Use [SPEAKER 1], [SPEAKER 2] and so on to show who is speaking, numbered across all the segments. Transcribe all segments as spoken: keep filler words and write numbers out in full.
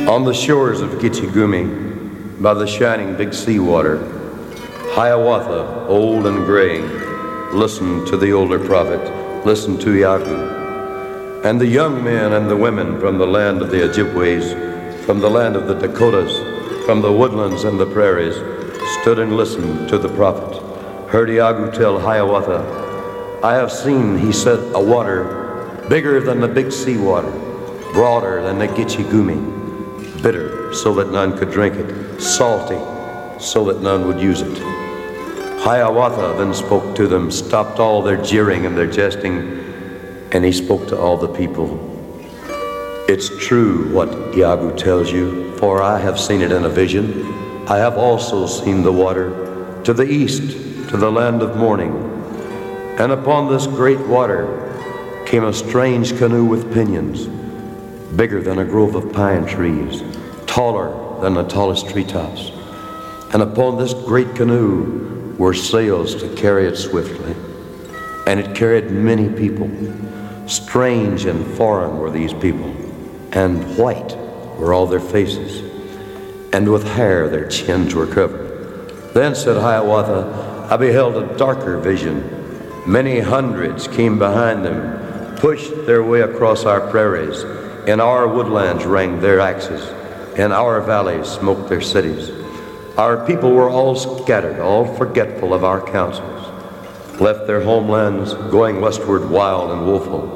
[SPEAKER 1] On the shores of Gitchigumi, by the shining big seawater, Hiawatha, old and gray, listened to the older prophet, listened to Iagu. And the young men and the women from the land of the Ojibways, from the land of the Dakotas, from the woodlands and the prairies, stood and listened to the prophet, heard Iagu tell Hiawatha, I have seen, he said, a water bigger than the big seawater, broader than the Gitchigumi, bitter so that none could drink it, salty so that none would use it. Hiawatha then spoke to them, stopped all their jeering and their jesting, and he spoke to all the people. It's true what Iagu tells you, for I have seen it in a vision. I have also seen the water to the east, to the land of morning. And upon this great water came a strange canoe with pinions, bigger than a grove of pine trees, taller than the tallest treetops. And upon this great canoe were sails to carry it swiftly. And it carried many people. Strange and foreign were these people, and white were all their faces, and with hair their chins were covered. Then said Hiawatha, I beheld a darker vision. Many hundreds came behind them, pushed their way across our prairies. In our woodlands rang their axes. In our valleys smoked their cities. Our people were all scattered, all forgetful of our counsels, left their homelands, going westward wild and woeful.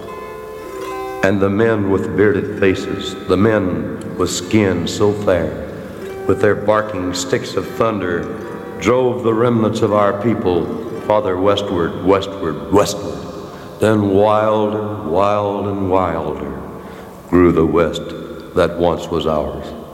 [SPEAKER 1] And the men with bearded faces, the men with skin so fair, with their barking sticks of thunder, drove the remnants of our people farther westward, westward, westward. Then wilder, wild and wilder grew the west that once was ours.